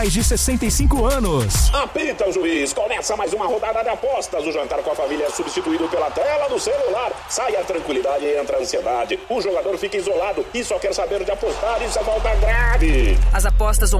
mais de 65 anos. Apita o juiz, começa mais uma rodada de apostas. O jantar com a família é substituído pela tela do celular. Sai a tranquilidade e entra a ansiedade. O jogador fica isolado e só quer saber de apostar. Isso é falta grave. As apostas